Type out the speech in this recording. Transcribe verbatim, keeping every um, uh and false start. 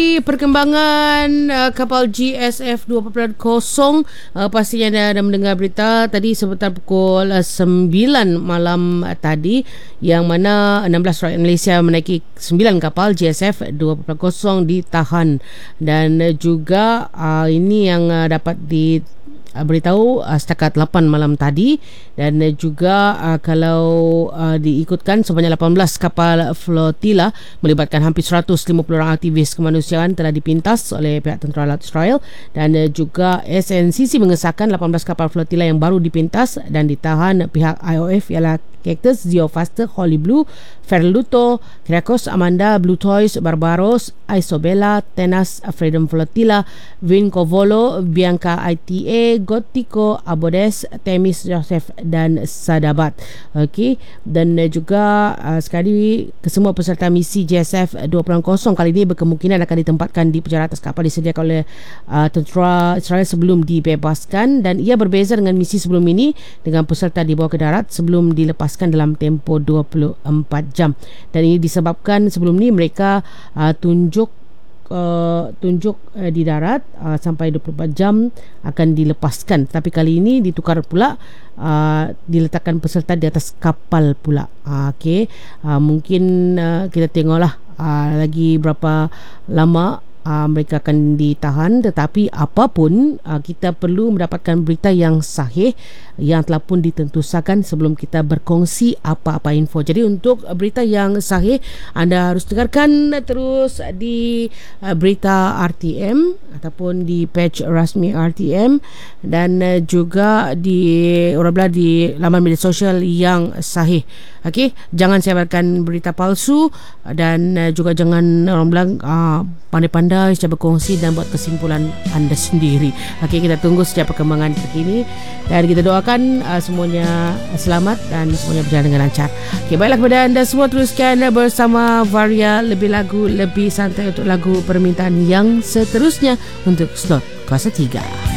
Perkembangan uh, kapal G S F dua empat kosong, uh, pastinya anda ada mendengar berita tadi sekitar pukul uh, sembilan malam uh, tadi, yang mana enam belas rakyat Malaysia menaiki sembilan kapal G S F dua empat kosong ditahan, dan uh, juga uh, ini yang uh, dapat di Uh, beritahu uh, setakat lapan malam tadi, dan uh, juga uh, kalau uh, diikutkan sebanyak lapan belas kapal flotila melibatkan hampir seratus lima puluh orang aktivis kemanusiaan telah dipintas oleh pihak Tentera Laut Israel, dan uh, juga S N C C mengesahkan lapan belas kapal flotila yang baru dipintas dan ditahan pihak I O F ialah Cactus, Geofaster, Holy Blue, Ferluto, Kyriakos, Amanda, Blue Toys, Barbaros, Isobella, Tenas, Freedom Flotilla, Vinkovolo, Bianca I T A, Gotico, Abodes, Temis, Joseph dan Sadabat. Okey, dan juga uh, sekali kesemua peserta misi G S F dua kosong kali ini berkemungkinan akan ditempatkan di penjara atas kapal disediakan oleh uh, tentera Israel sebelum dibebaskan, dan ia berbeza dengan misi sebelum ini dengan peserta dibawa ke darat sebelum dilepas dalam tempoh dua puluh empat jam, dan ini disebabkan sebelum ni mereka uh, tunjuk uh, tunjuk uh, di darat uh, sampai dua puluh empat jam akan dilepaskan, tapi kali ini ditukar pula, uh, diletakkan peserta di atas kapal pula. uh, Okey, uh, mungkin uh, kita tengoklah uh, lagi berapa lama Uh, mereka akan ditahan, tetapi apapun uh, kita perlu mendapatkan berita yang sahih yang telah pun ditentusakan sebelum kita berkongsi apa-apa info. Jadi untuk berita yang sahih anda harus dengarkan terus di uh, berita R T M ataupun di page rasmi R T M, dan uh, juga di orang belah di laman media sosial yang sahih. Okey, jangan sebarkan berita palsu, dan uh, juga jangan orang bilang uh, pandai-pandai secara berkongsi dan buat kesimpulan anda sendiri. Okey, kita tunggu setiap perkembangan terkini, dan kita doakan uh, semuanya selamat dan semuanya berjalan dengan lancar. Okey, baiklah kepada anda semua, teruskan bersama Varia, lebih lagu lebih santai untuk lagu permintaan yang seterusnya untuk slot kuasa tiga.